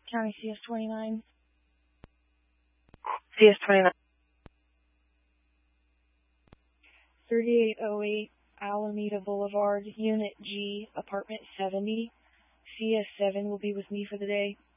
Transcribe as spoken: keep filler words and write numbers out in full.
County C S twenty-nine. C S twenty-nine. thirty-eight oh eight Alameda Boulevard, Unit G, Apartment seventy. C S seven will be with me for the day.